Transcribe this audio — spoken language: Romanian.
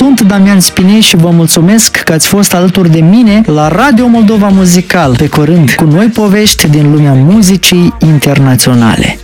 Sunt Damian Spinei și vă mulțumesc că ați fost alături de mine la Radio Moldova Muzical. Pe curând, cu noi povești din lumea muzicii internaționale.